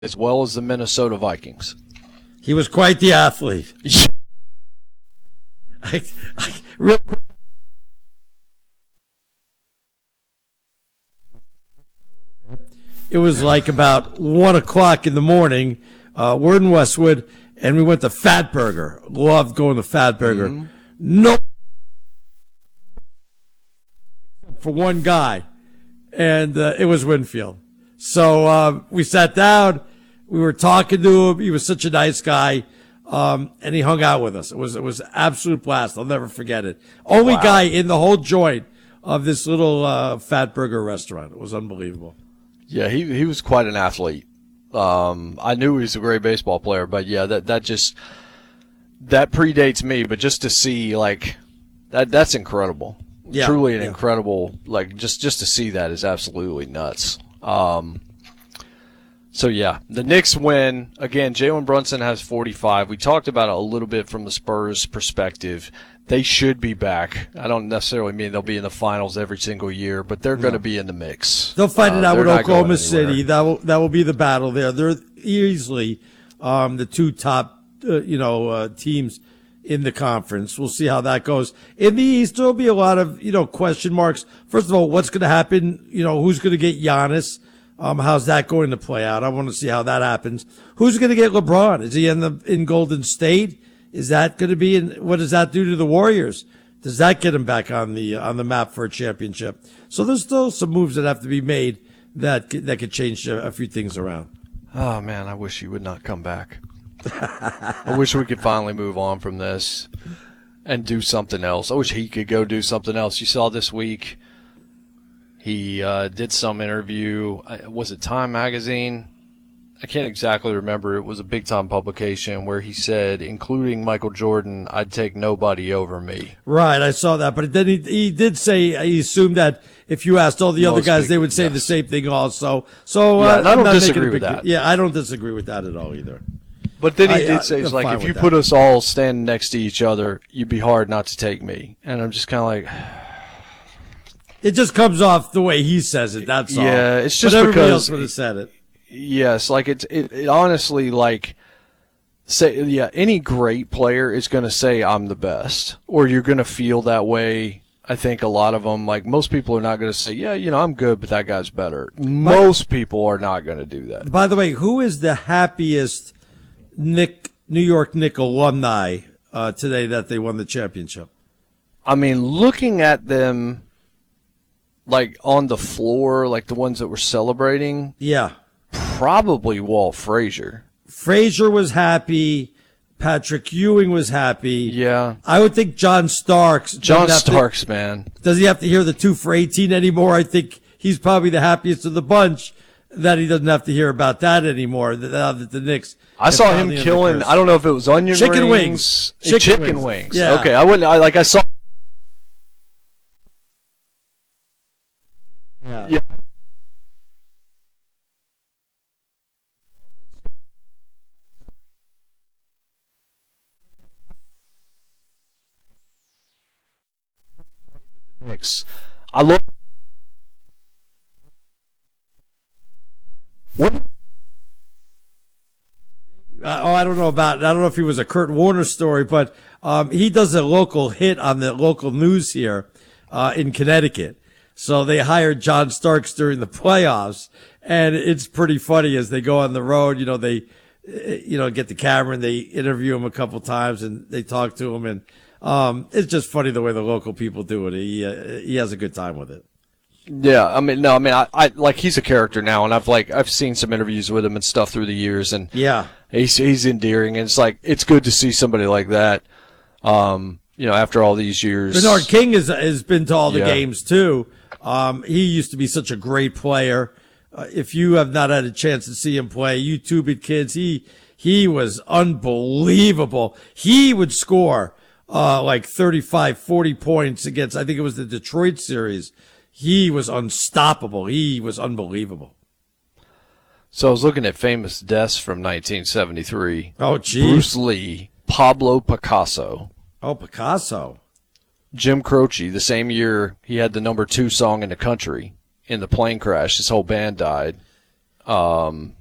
as well as the Minnesota Vikings. He was quite the athlete. Real quick. It was like about 1 o'clock in the morning. We're in Westwood, and we went to Fat Burger. Loved going to Fat Burger. Mm-hmm. No, for one guy, and it was Winfield. So we sat down. We were talking to him. He was such a nice guy, and he hung out with us. It was absolute blast. I'll never forget it. Only guy in the whole joint of this little Fat Burger restaurant. It was unbelievable. Yeah, he was quite an athlete. I knew he was a great baseball player, but yeah, that predates me. But just to see like that's incredible. Yeah, Truly an incredible, like just to see that is absolutely nuts. So yeah, the Knicks win again. Jalen Brunson has 45. We talked about it a little bit from the Spurs perspective. They should be back. I don't necessarily mean they'll be in the finals every single year, but they're going to be in the mix. They'll fight it out with Oklahoma City. That will be the battle there. They're easily the two top teams in the conference. We'll see how that goes. In the East, there'll be a lot of question marks. First of all, what's going to happen? Who's going to get Giannis? How's that going to play out? I want to see how that happens. Who's going to get LeBron? Is he in Golden State? Is that going to be what does that do to the Warriors? Does that get them back on the map for a championship? So there's still some moves that have to be made that could change a few things around. Oh man, I wish he would not come back. I wish we could finally move on from this and do something else. I wish he could go do something else. You saw this week he did some interview. Was it Time Magazine? I can't exactly remember. It was a big-time publication where he said, including Michael Jordan, I'd take nobody over me. Right, I saw that. But then he did say he assumed that if you asked all the other guys, they would say the same thing also. So I don't disagree with that. Yeah, I don't disagree with that at all either. But then he did say, it's like, if you put us all standing next to each other, you'd be hard not to take me. And I'm just kind of like... It just comes off the way he says it, that's all. Yeah, it's just but everybody because... else would have said it. Yes, like it honestly, like, any great player is going to say I'm the best, or you're going to feel that way. I think a lot of them, like most people are not going to say, yeah, I'm good, but that guy's better. Most people are not going to do that. By the way, who is the happiest New York Knicks alumni today that they won the championship? I mean, looking at them, like on the floor, like the ones that were celebrating. Yeah. Probably Walt Frazier. Frazier was happy. Patrick Ewing was happy. Yeah. I would think John Starks. Man. Does he have to hear the 2 for 18 anymore? I think he's probably the happiest of the bunch that he doesn't have to hear about that anymore. That the Knicks. I saw him killing, I don't know if it was onion chicken rings. Chicken wings. Yeah. Okay. I saw. Yeah. I love. What? I don't know if he was a Kurt Warner story, but he does a local hit on the local news here in Connecticut. So they hired John Starks during the playoffs, and it's pretty funny as they go on the road. They get the camera and they interview him a couple times and they talk to him, and it's just funny the way the local people do it. He has a good time with it. Yeah, I like he's a character now, and I've seen some interviews with him and stuff through the years, and yeah, he's endearing, and it's like it's good to see somebody like that. After all these years, Bernard King has been to all the games too. He used to be such a great player. If you have not had a chance to see him play, YouTube it, kids. He was unbelievable. He would score like 35, 40 points against, I think it was the Detroit series. He was unstoppable. He was unbelievable. So I was looking at famous deaths from 1973. Oh, geez. Bruce Lee, Pablo Picasso. Oh, Picasso. Jim Croce, the same year he had the number 2 song in the country in the plane crash. His whole band died.